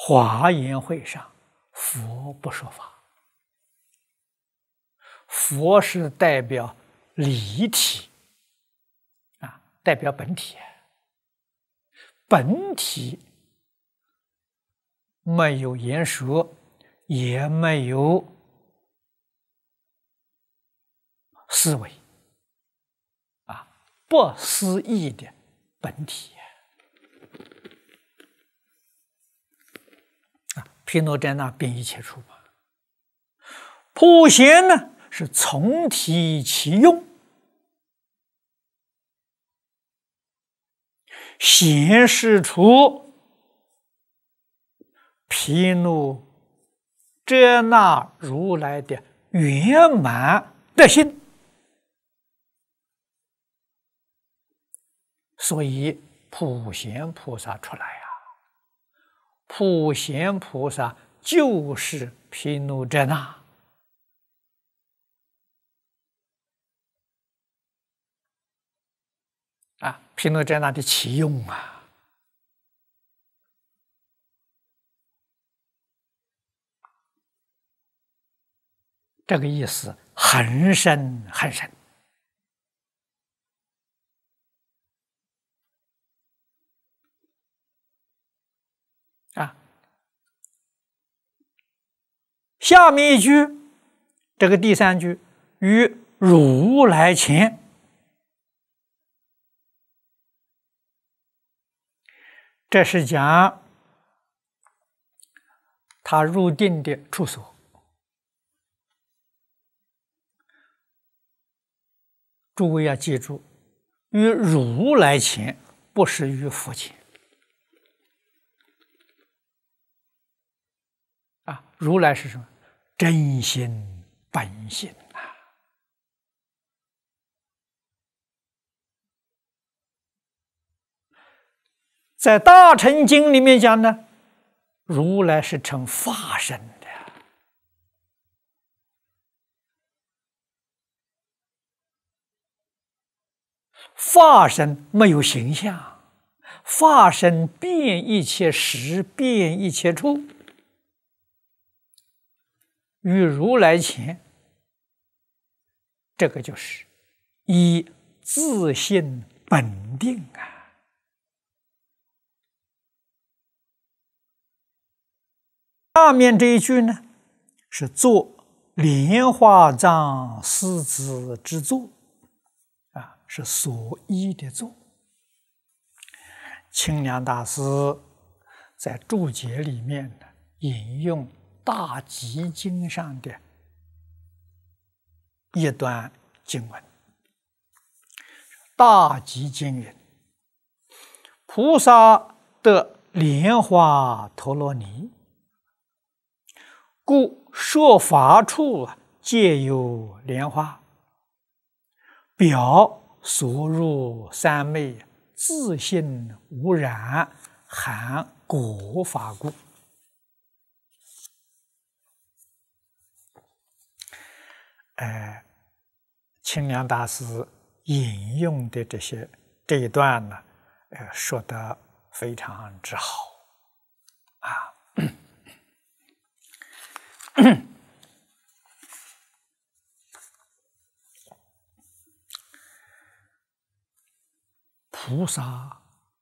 华严会上，佛不说法。佛是代表离体啊，代表本体。本体没有言说，也没有思维啊，不思议的本体啊。毗卢遮那遍一切处嘛。普贤呢是从体起用，显示出毗卢遮那如来的圆满德性，所以普贤菩萨出来啊。普贤菩萨就是毗卢遮那啊，毗卢遮那的起用啊。这个意思很深很深啊。下面一句，这个第三句，于如来前，这是讲他入定的处所。诸位要记住，于如来前，不是于佛前啊。如来是什么？真心本性啊。在大乘经里面讲呢，如来是成法身的。法身没有形象，法身遍一切时，遍一切处。于如来前，这个就是以自性本定啊。下面这一句呢，是作莲花藏狮子之作啊，是所依的作。清凉大师在注解里面呢，引用大集经上的一段经文。大集经云：菩萨得莲花陀罗尼，故说法处皆有莲花，表所入三昧，自性无染，含果法故。清凉大师引用的这一段呢，说得非常之好啊。菩萨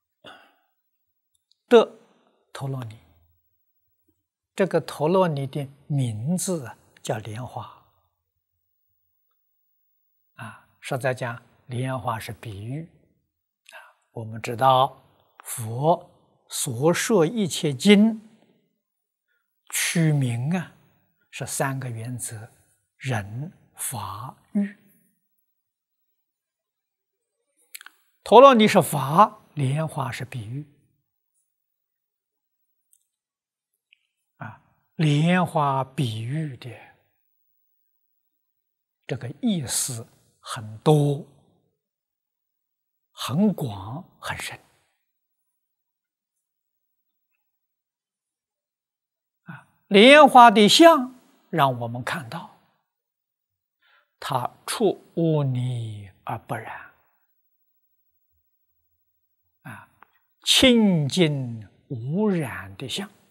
的陀罗尼，这个陀罗尼的名字叫莲花啊。实在讲，莲花是比喻啊。我们知道，佛所说一切经取名啊，是三个原则：人、法、喻。陀罗尼是法，莲花是比喻啊。莲花比喻的这个意思很多、很广、很深啊。莲花的相让我们看到，它出污泥而不染。清净无染的相